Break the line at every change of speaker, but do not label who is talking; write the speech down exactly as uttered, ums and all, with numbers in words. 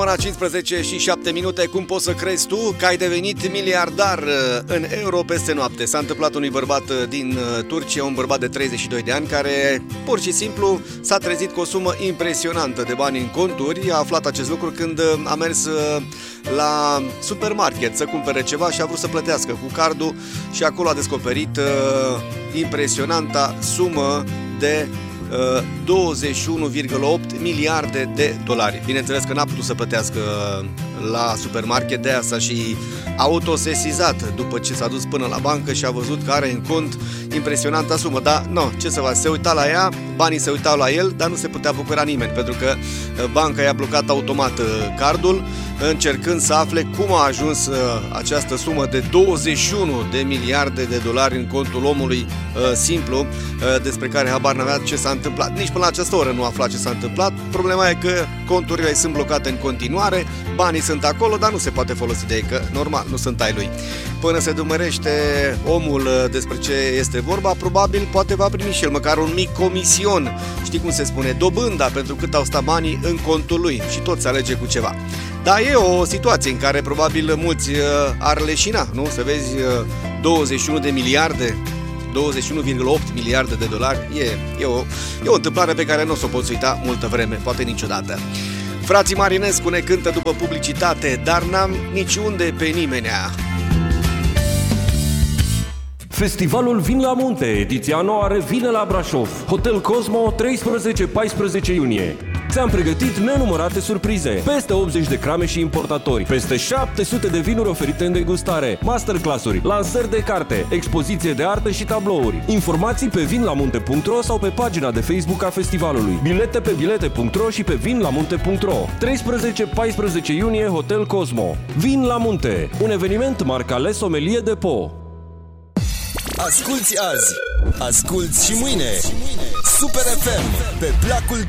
Ora cincisprezece și șapte minute. Cum poți să crezi tu că ai devenit miliardar în euro peste noapte? S-a întâmplat unui bărbat din Turcia, un bărbat de treizeci și doi de ani, care pur și simplu s-a trezit cu o sumă impresionantă de bani în conturi. A aflat acest lucru când a mers la supermarket să cumpere ceva și a vrut să plătească cu cardul și acolo a descoperit uh, impresionanta sumă de douăzeci și unu virgulă opt miliarde de dolari. Bineînțeles că n-a putut să plătească la supermarket, de aia s-a și autosesizat după ce s-a dus până la bancă și a văzut că are în cont impresionanta sumă. Dar, no, ce să faci, se uita la ea, banii se uitau la el, dar nu se putea bucura nimeni, pentru că banca i-a blocat automat cardul, încercând să afle cum a ajuns această sumă de douăzeci și unu de miliarde de dolari în contul omului simplu, despre care habar n-avea ce s-a întâmplat. Nici până la această oră nu afla ce s-a întâmplat. Problema e că conturile sunt blocate în continuare, banii sunt acolo, dar nu se poate folosi de ei, că normal, nu sunt ai lui. Până se dumerește omul despre ce este vorba, probabil poate va primi și el măcar un mic comision, știi cum se spune, dobânda pentru cât au stat banii în contul lui, și tot se alege cu ceva. Dar e o situație în care probabil mulți ar leșina, nu? Să vezi douăzeci și unu de miliarde, douăzeci și unu virgulă opt miliarde de dolari, e, e, o, e o întâmplare pe care nu o să o poți uita multă vreme, poate niciodată. Frații Marinescu ne cântă după publicitate, dar n-am niciunde pe nimenea.
Festivalul Vin la Munte, ediția nouă revine la Brașov. Hotel Cosmo, treisprezece paisprezece iunie. Ți-am pregătit nenumărate surprize, peste optzeci de crame și importatori, peste șapte sute de vinuri oferite în degustare, masterclass-uri, lansări de carte, expoziție de artă și tablouri. Informații pe vinlamunte punct ro sau pe pagina de Facebook a festivalului. Bilete pe bilete punct ro și pe vinlamunte punct ro. treisprezece paisprezece iunie, Hotel Cosmo. Vin la Munte, un eveniment marca Le Sommelier Depot.
Asculți azi, asculți și mâine. Super F M, pe placul